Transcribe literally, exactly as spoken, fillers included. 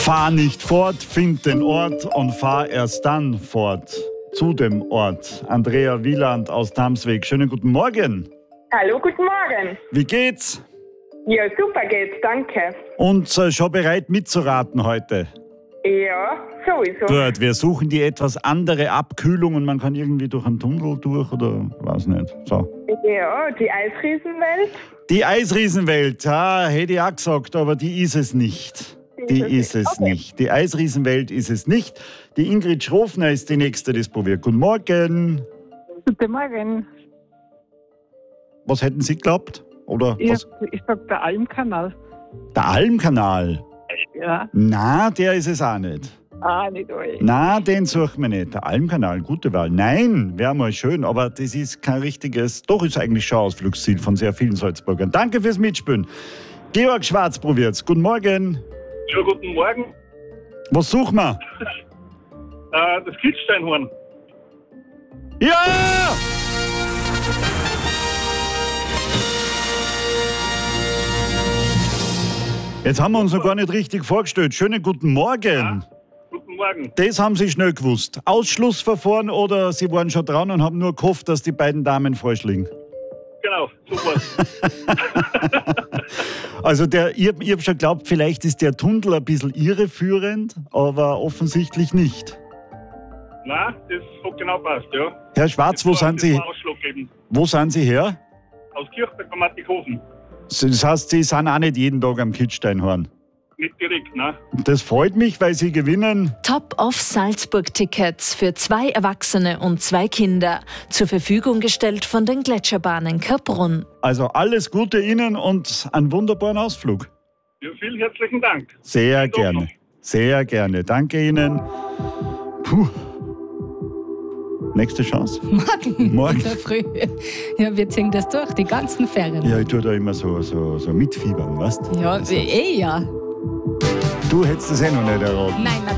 Fahr nicht fort, find den Ort und fahr erst dann fort zu dem Ort. Andrea Wieland aus Tamsweg. Schönen guten Morgen. Hallo, guten Morgen. Wie geht's? Ja, super geht's, danke. Und äh, schon bereit mitzuraten heute? Ja, sowieso. Gut, wir suchen die etwas andere Abkühlung und man kann irgendwie durch einen Tunnel durch oder weiß nicht. So. Ja, die Eisriesenwelt. Die Eisriesenwelt, ja, hätte ich auch gesagt, aber die ist es nicht. Die ist es Okay. nicht. Die Eisriesenwelt ist es nicht. Die Ingrid Schrofner ist die Nächste, die es probiert. Guten Morgen. Guten Morgen. Was hätten Sie geglaubt? Oder Ich, was? ich sag der Almkanal. Der Almkanal? Ja. Na, der ist es auch nicht. Ah, nicht alle. Na, den suchen wir nicht. Der Almkanal, gute Wahl. Nein, wäre mal schön, aber das ist kein richtiges, doch ist eigentlich schon Ausflugsziel von sehr vielen Salzburgern. Danke fürs Mitspielen. Georg Schwarz probiert's. Guten Morgen. Schönen guten Morgen. Was suchen wir? Äh, das Kitzsteinhorn. Ja! Jetzt haben wir uns noch gar nicht richtig vorgestellt. Schönen guten Morgen. Guten Morgen. Das haben Sie schnell gewusst. Ausschlussverfahren oder Sie waren schon dran und haben nur gehofft, dass die beiden Damen falsch liegen? Genau, super. Also der, ich habe hab schon geglaubt, vielleicht ist der Tunnel ein bisschen irreführend, aber offensichtlich nicht. Nein, das hat genau passt, ja. Herr Schwarz, wo Das war- sind Sie, Das war ausschlaggebend. wo sind Sie her? Aus Kirchberg am Mattighofen. Das heißt, Sie sind auch nicht jeden Tag am Kitzsteinhorn. Nicht direkt, ne? Das freut mich, weil Sie gewinnen. Top of Salzburg-Tickets für zwei Erwachsene und zwei Kinder. Zur Verfügung gestellt von den Gletscherbahnen Kaprun. Also alles Gute Ihnen und einen wunderbaren Ausflug. Ja, vielen herzlichen Dank. Sehr Schönen Tag gerne. noch. Sehr gerne. Danke Ihnen. Puh. Nächste Chance. Morgen. Morgen. In der Früh. Ja, wir ziehen das durch, die ganzen Ferien. Ja, ich tue da immer so, so, so mitfiebern, weißt du? Ja, eh ja. Du hättest es eh noch nicht erraten. Nein,